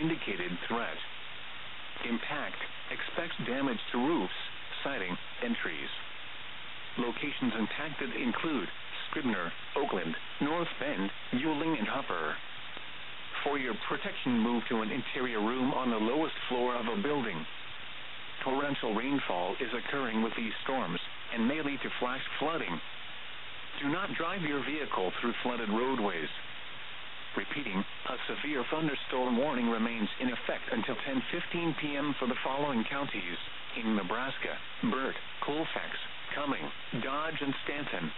indicated threat. Impact. Expect damage to roofs, siding, and trees. Locations impacted include Scribner, Oakland, North Bend, Ewing, and Hopper. For your protection, move to an interior room on the lowest floor of a building. Torrential rainfall is occurring with these storms and may lead to flash flooding. Do not drive your vehicle through flooded roadways. Repeating, a severe thunderstorm warning remains in effect until 10:15 p.m. for the following counties in Nebraska: Burt, Colfax, Cumming, Dodge, and Stanton.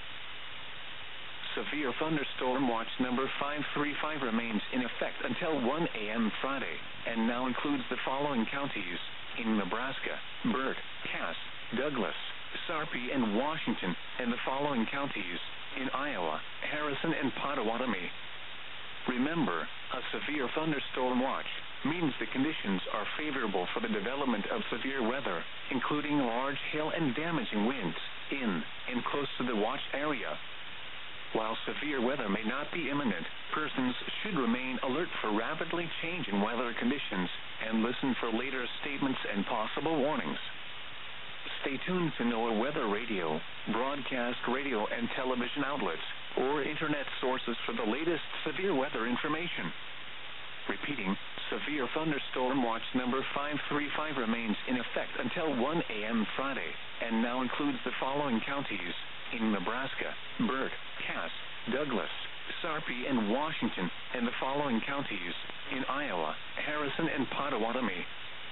Severe thunderstorm watch number 535 remains in effect until 1 a.m. Friday, and now includes the following counties in Nebraska: Burt, Cass, Douglas, Sarpy, and Washington, and the following counties in Iowa: Harrison and Pottawatomie. Remember, a severe thunderstorm watch means the conditions are favorable for the development of severe weather, including large hail and damaging winds in and close to the watch area. While severe weather may not be imminent, persons should remain alert for rapidly changing weather conditions and listen for later statements and possible warnings. Stay tuned to NOAA Weather Radio, broadcast radio and television outlets, or internet sources for the latest severe weather information. Repeating, severe thunderstorm watch number 535 remains in effect until 1 a.m. Friday, and now includes the following counties in Nebraska: Burt, Cass, Douglas, Sarpy, and Washington, and the following counties in Iowa: Harrison and Pottawatomie.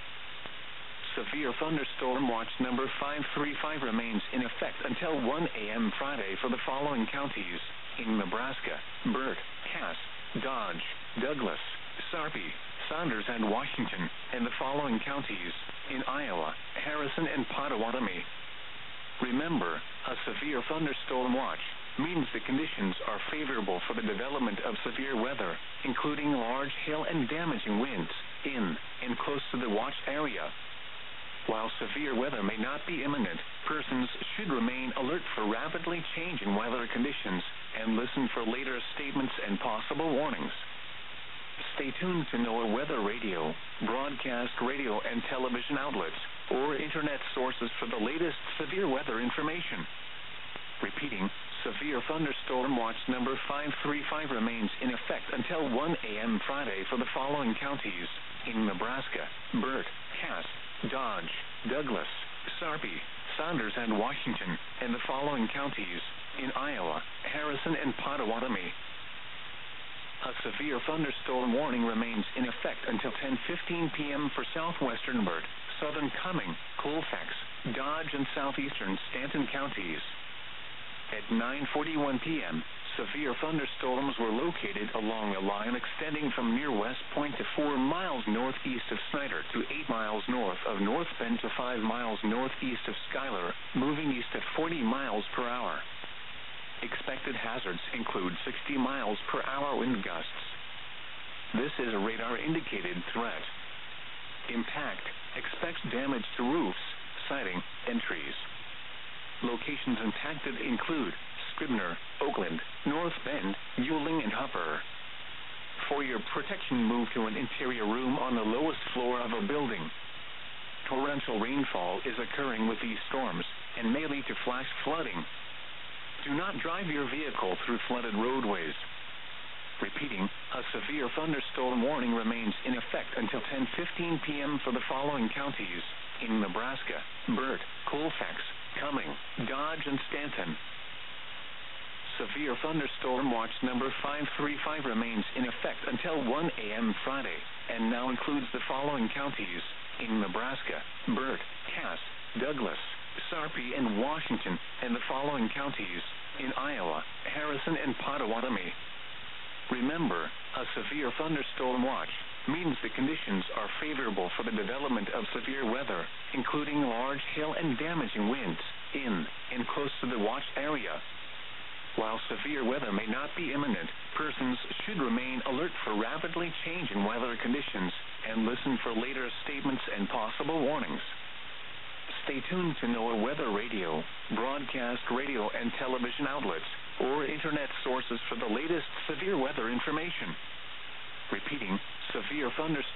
Severe thunderstorm watch number 535 remains in effect until 1 a.m. Friday for the following counties in Nebraska: Burt, Cass, Dodge, Douglas, Sarpy, Saunders, and Washington, and the following counties in Iowa: Harrison and Pottawatomie. Remember, a severe thunderstorm watch means the conditions are favorable for the development of severe weather, including large hail and damaging winds in and close to the watch area. While severe weather may not be imminent, persons should remain alert for rapidly changing weather conditions and listen for later statements and possible warnings. Stay tuned to NOAA Weather Radio, broadcast radio and television outlets, or internet sources for the latest severe weather information. Repeating, severe thunderstorm watch number 535 remains in effect until 1 a.m. Friday for the following counties in Nebraska: Burt, Cass, Dodge, Douglas, Sarpy, Saunders, and Washington, and the following counties in Iowa: Harrison and Pottawatomie. A severe thunderstorm warning remains in effect until 10:15 p.m. for southwestern Burt, southern Cumming, Colfax, Dodge, and southeastern Stanton counties. At 9:41 p.m., severe thunderstorms were located along a line extending from near West Point to 4 miles northeast of Snyder to 8 miles north of North Bend to 5 miles northeast of Schuyler, moving east at 40 miles per hour. Expected hazards include 60 miles per hour wind gusts. This is a radar-indicated threat. Impact. Expect damage to roofs, siding, and trees. Locations impacted include Scribner, Oakland, North Bend, Ewing, and Hopper. For your protection, move to an interior room on the lowest floor of a building. Torrential rainfall is occurring with these storms and may lead to flash flooding. Do not drive your vehicle through flooded roadways. Repeating, a severe thunderstorm warning remains in effect until 10:15 p.m. for the following counties in Nebraska: Burt, Colfax, Cumming, Dodge, and Stanton. Severe thunderstorm watch number 535 remains in effect until 1 a.m. Friday, and now includes the following counties in Nebraska: Burt, Cass, Douglas, Sarpy, and Washington, and the following counties in Iowa: Harrison and Pottawatomie. Remember, a severe thunderstorm watch means the conditions are favorable for the development of severe weather, including large hail and damaging winds in and close to the watch area. While severe weather may not be imminent, persons should remain alert for rapidly changing weather conditions and listen for later statements and possible warnings. Stay tuned to NOAA Weather Radio, broadcast radio and television outlets, or internet sources for the latest severe weather information. Repeating, severe thunderstorms